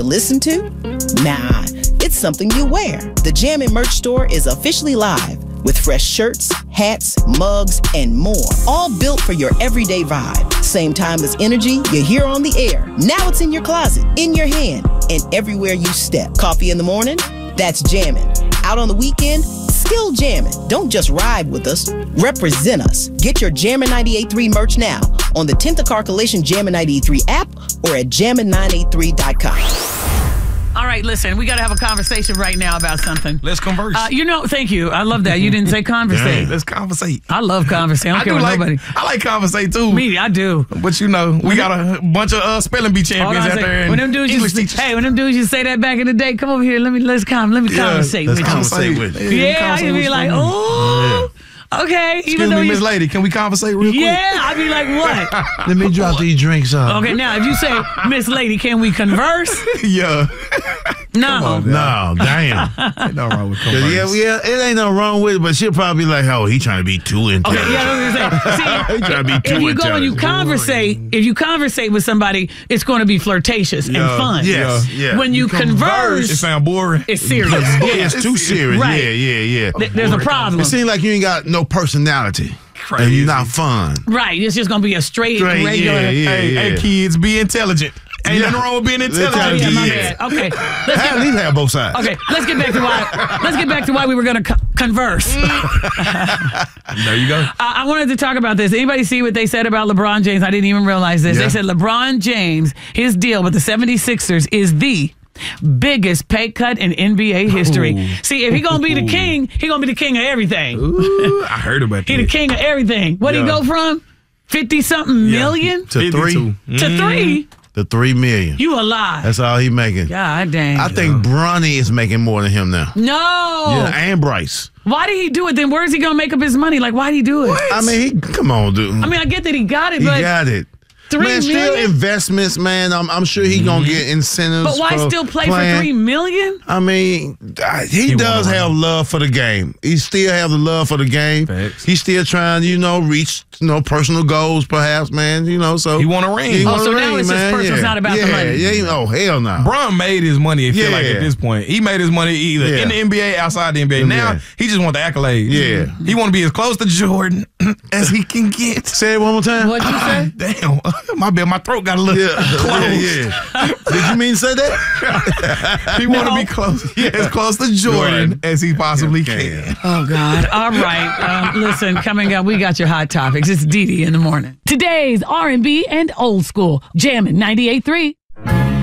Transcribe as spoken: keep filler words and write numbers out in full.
Listen to? Nah, it's something you wear. The Jammin' merch store is officially live with fresh shirts, hats, mugs, and more. All built for your everyday vibe. Same timeless energy you hear on the air. Now it's in your closet, in your hand, and everywhere you step. Coffee in the morning? That's Jammin'. Out on the weekend? Still jammin'. Don't just ride with us, represent us. Get your Jammin' ninety-eight point three merch now on the tenth of Car Coalition Jammin' ninety-eight point three app or at jammin nine eight three dot com. All right, listen, we got to have a conversation right now about something. Let's converse. Uh, you know, thank you. I love that. You didn't say conversate. Let's conversate. I love conversate. I don't I care do what like, nobody. I like conversate too. Me, I do. But you know, we got a bunch of uh, spelling bee champions out there. When them dudes English used to, teachers. hey, when them dudes used to say that back in the day, come over here, let me let's con, let me Yeah, conversate let's with conversate you. with you. Yeah, I used to be like, oh, okay. Excuse even though me, you, Miss Lady, can we conversate real quick? yeah, I'd be like, what? Let me drop these drinks off. Okay, now if you say, Miss Lady, can we converse? Yeah. No. No, damn. Ain't no wrong with converse. Yeah, yeah, it ain't no wrong with it, but she'll probably be like, oh, he trying to be too Okay, intelligent. yeah, I was gonna say. He trying to be See, too if you go and you intelligent. conversate, if you conversate with somebody, it's going to be flirtatious and Yeah, fun. Yes, yeah. When you, It converse, sound boring. it's serious. Yeah, Yeah. it's too serious. Right. Yeah, yeah, yeah. Th- There's a problem. It seems like you ain't got no personality. Crazy. And you're not fun. Right, it's just going to be a straight, Straight, regular. yeah, yeah. Hey, hey, kids, be intelligent. Ain't Yeah. nothing wrong with being Let's Oh, intelligent. yeah, my Yeah. bad. Okay, let's At get, least have both sides. okay, let's get back to why. Let's get back to why we were going to co- converse. There you go. I, I wanted to talk about this. Anybody see what they said about LeBron James? I didn't even realize this. Yeah. They said LeBron James, his deal with the seventy-sixers is the biggest pay cut in N B A history. Ooh. See, if he gonna be the king, he gonna be the king of everything. Ooh, I heard about He that. the king of everything. What would Yeah. he go from? fifty something Yeah. million To three. fifty-two. to three? The three million. You a lie. That's all he making. God dang. I think Bronny is making more than him now. no. Yeah, and Bryce. Why did he do it then? Where's he gonna make up his money? Like, why did he do it? I mean, he come on, dude. I mean, I get that he got it, he but got it. three man, still million? investments, man. I'm, I'm sure he gonna get incentives. But why for still play playing. for three million? I mean, uh, he, He does wanna have run. love for the game. He still have the love for the game. Facts. He's still trying, you know, reach, you know, personal goals, perhaps, man. You know, so He want a ring. He Oh, want so a now ring, it's just man. personal, it's yeah. not about the yeah, money. Yeah, oh hell no. Bron made his money, it feel like, Yeah. at this point. He made his money either Yeah. in the N B A, outside the N B A. Now, Yeah. he just want the accolades. Yeah. He want to be as close to Jordan as he can get. Say it one more time. What'd you say? Damn. My bad. My throat got a little Yeah, close. yeah, yeah. Did you mean to say that? He want to No. be close. Yeah, as close to Jordan Jordan. as he possibly Yeah. can. Oh, God. All right. Um, listen, coming up, we got your hot topics. It's Dee Dee in the morning. Today's R and B and old school. Jammin' ninety-eight point three.